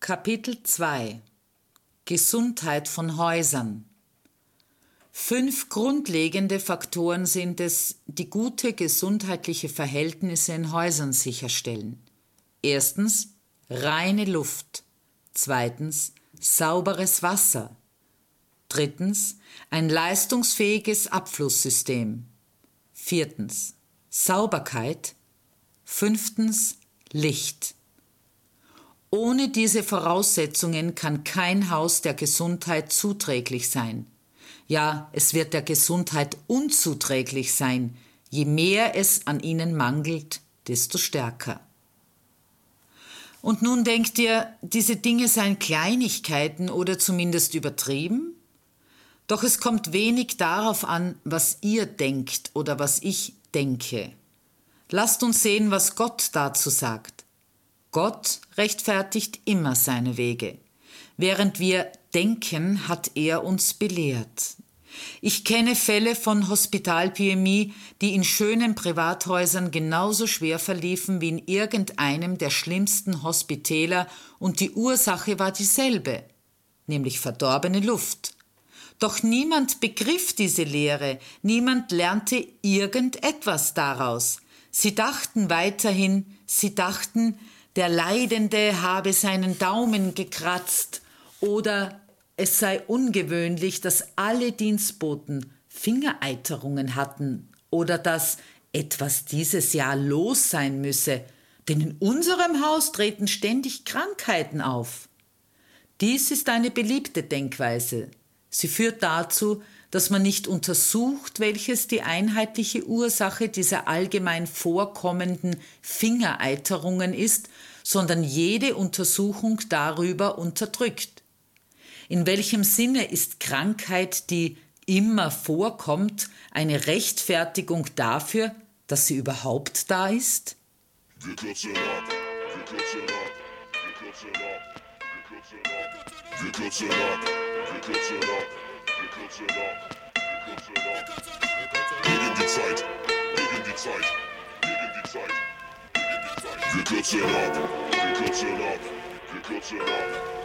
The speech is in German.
Kapitel 2 Gesundheit von Häusern. 5 grundlegende Faktoren sind es, die gute gesundheitliche Verhältnisse in Häusern sicherstellen. Erstens reine Luft. Zweitens sauberes Wasser. Drittens ein leistungsfähiges Abflusssystem. Viertens Sauberkeit. Fünftens Licht. Ohne diese Voraussetzungen kann kein Haus der Gesundheit zuträglich sein. Ja, es wird der Gesundheit unzuträglich sein. Je mehr es an ihnen mangelt, desto stärker. Und nun denkt ihr, diese Dinge seien Kleinigkeiten oder zumindest übertrieben? Doch es kommt wenig darauf an, was ihr denkt oder was ich denke. Lasst uns sehen, was Gott dazu sagt. Gott rechtfertigt immer seine Wege. Während wir denken, hat er uns belehrt. Ich kenne Fälle von Hospitalpyämie, die in schönen Privathäusern genauso schwer verliefen wie in irgendeinem der schlimmsten Hospitäler und die Ursache war dieselbe, nämlich verdorbene Luft. Doch niemand begriff diese Lehre, niemand lernte irgendetwas daraus. Sie dachten, der Leidende habe seinen Daumen gekratzt oder es sei ungewöhnlich, dass alle Dienstboten Fingereiterungen hatten oder dass etwas dieses Jahr los sein müsse, denn in unserem Haus treten ständig Krankheiten auf. Dies ist eine beliebte Denkweise. Sie führt dazu, dass man nicht untersucht, welches die einheitliche Ursache dieser allgemein vorkommenden Fingereiterungen ist, sondern jede Untersuchung darüber unterdrückt. In welchem Sinne ist Krankheit, die immer vorkommt, eine Rechtfertigung dafür, dass sie überhaupt da ist? Wir kürzen ab.